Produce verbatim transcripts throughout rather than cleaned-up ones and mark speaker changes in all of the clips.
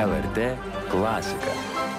Speaker 1: L R T klasika.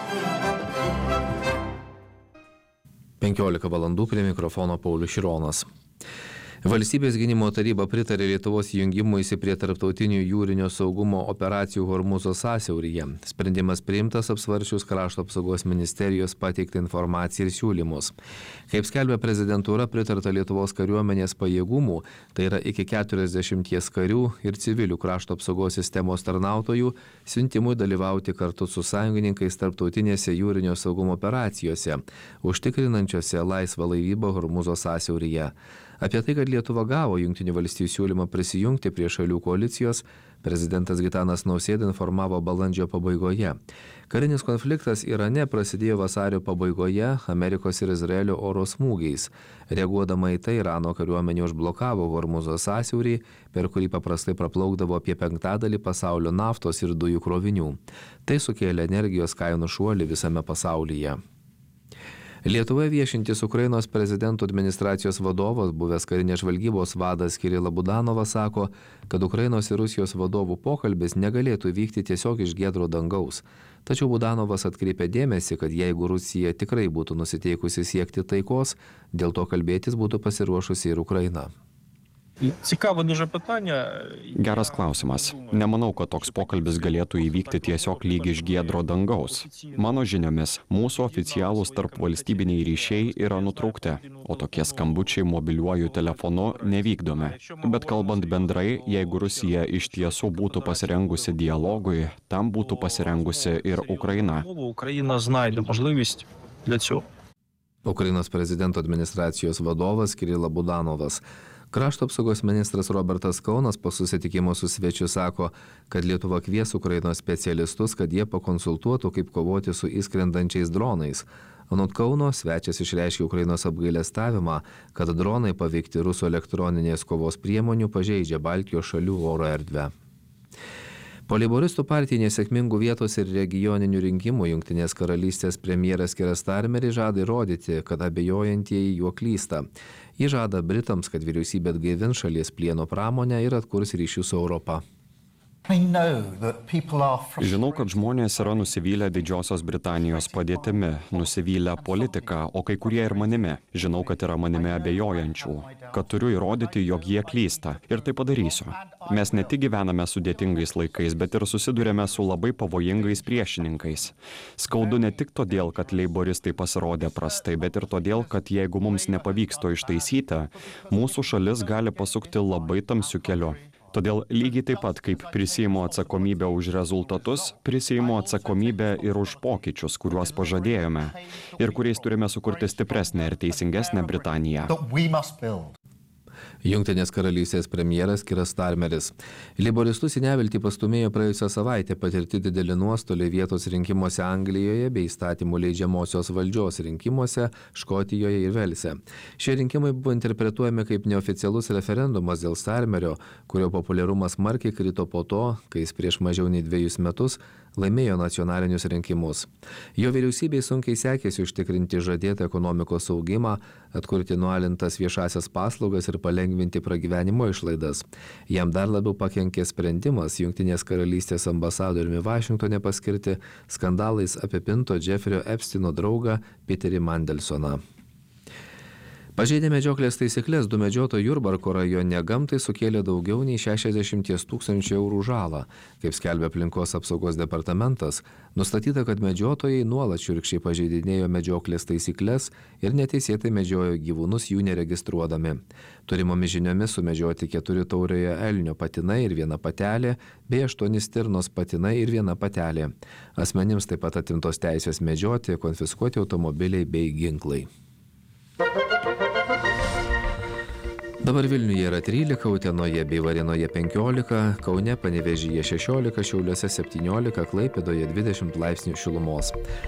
Speaker 2: penkiolika valandų prie mikrofono Paulius Šironas. Valstybės gynimo taryba pritarė Lietuvos jungimuisi prie tarptautinių jūrinio saugumo operacijų Hormūzo sąsiauryje. Sprendimas priimtas apsvarsčius Krašto apsaugos ministerijos pateiktą informaciją ir siūlymus. Kaip skelbia prezidentūra, pritarta Lietuvos kariuomenės pajėgumų, tai yra iki keturiasdešimties karių ir civilių krašto apsaugos sistemos tarnautojų, siuntimui dalyvauti kartu su sąjungininkais tarptautinėse jūrinio saugumo operacijose, užtikrinančiose laisvą laivybą Hormūzo sąsiauryje. Apie tai, kad Lietuva gavo Jungtinių valstijų siūlymą prisijungti prie šalių koalicijos, prezidentas Gitanas Nausėda informavo balandžio pabaigoje. Karinis konfliktas Irane prasidėjo vasario pabaigoje Amerikos ir Izraelio oro smūgiais. Reaguodama į tai, Irano kariuomenė užblokavo Hormūzo sąsiaurį, per kurį paprastai praplaukdavo apie penktadalį pasaulio naftos ir dujų krovinių. Tai sukėlė energijos kainų šuolį visame pasaulyje. Lietuvoje viešintis Ukrainos prezidento administracijos vadovas, buvęs karinės žvalgybos vadas Kirila Budanovas sako, kad Ukrainos ir Rusijos vadovų pokalbis negalėtų vykti tiesiog iš giedro dangaus. Tačiau Budanovas atkreipė dėmesį, kad jeigu Rusija tikrai būtų nusiteikusi siekti taikos, dėl to kalbėtis būtų pasiruošusi ir Ukraina.
Speaker 3: Цікаве дуже питання.
Speaker 4: Geras klausimas. Nemanau, kad toks pokalbis galėtų įvykti tiesiog lyg iš giedro dangaus. Mano žiniomis, mūsų oficialūs tarpvalstybiniai ryšiai yra nutraukti, o tokie skambučiai mobiliuoju telefonu nevykdomi. Bet kalbant bendrai, jeigu Rusija iš tiesų būtų pasirengusi dialogui, tam būtų pasirengusi ir Ukraina.
Speaker 3: Україна знайде можливість для цього.
Speaker 2: Ukrainos prezidento administracijos vadovas Kirila Budanovas. Krašto apsaugos ministras Robertas Kaunas po susitikimo su svečiu sako, kad Lietuva kvies Ukrainos specialistus, kad jie pakonsultuotų, kaip kovoti su įskrendančiais dronais. Anot Kauno, svečias išreiškė Ukrainos apgailestavimą, kad dronai paveikti rusų elektroninės kovos priemonių pažeidžia Baltijos šalių oro erdvę. Po Leiboristų partijai nesėkmingų vietos ir regioninių rinkimų Jungtinės karalystės premjeras Keir Starmeris žada įrodyti, kad abejojantieji juo klysta. Ji žada Britams, kad vyriausybė atgaivins šalies plieno pramonę ir atkurs ryšius su Europa.
Speaker 4: Žinau, kad žmonės yra nusivylę Didžiosios Britanijos padėtimi, nusivylę politiką, o kai kurie ir manimi. Žinau, kad yra manimi abejojančių, kad turiu įrodyti, jog jie klysta. Ir tai padarysiu. Mes ne tik gyvename sudėtingais laikais, bet ir susidurėme su labai pavojingais priešininkais. Skaudu ne tik todėl, kad leiboristai pasirodė prastai, bet ir todėl, kad jeigu mums nepavyks to ištaisyti, mūsų šalis gali pasukti labai tamsiu keliu. Todėl lygiai taip pat, kaip prisiimu atsakomybę už rezultatus, prisiimu atsakomybę ir už pokyčius, kuriuos pažadėjome ir kuriais turime sukurti stipresnę ir teisingesnę Britaniją.
Speaker 2: Jungtinės karalystės premjeras Keiras Starmeris. Leiboristus į neviltį pastumėjo praėjusią savaitę patirti dideli nuostoliai vietos rinkimuose Anglijoje bei įstatymų leidžiamosios valdžios rinkimuose Škotijoje ir Velse. Šie rinkimai buvo interpretuojami kaip neoficialus referendumas dėl Starmerio, kurio populiarumas smarkiai krito po to, kai jis prieš mažiau nei dviejus metus laimėjo nacionalinius rinkimus. Jo vyriausybei sunkiai sekėsi užtikrinti žadėtą ekonomikos augimą, atkurti nualintas viešasias paslaugas ir palengvinti pragyvenimo išlaidas. Jam dar labiau pakenkė sprendimas Jungtinės karalystės ambasadoriumi Vašingtone paskirti skandalais apipinto Jeffrio Epsteino draugą Peterį Mandelsoną. Pažeidę medžioklės taisyklės, du medžiotojai Jurbarko rajone gamtai sukėlė daugiau nei šešiasdešimt tūkstančių eurų žalą. Kaip skelbia aplinkos apsaugos departamentas, nustatyta, kad medžiotojai nuolat šiurkščiai pažeidinėjo medžioklės taisyklės ir neteisėtai medžiojo gyvūnus jų neregistruodami. Turimomis žiniomis sumedžioti keturi tauriojo elnio patinai ir viena patelė, bei aštuoni stirnos patinai ir viena patelė. Asmenims taip pat atimtos teisės medžioti, konfiskuoti automobiliai bei ginklai. Dabar Vilniuje yra trylika, Utenoje bei Varėnoje penkiolika, Kaune, Panevėžyje šešiolika, Šiauliuose septyniolika, Klaipėdoje dvidešimt laipsnių šilumos.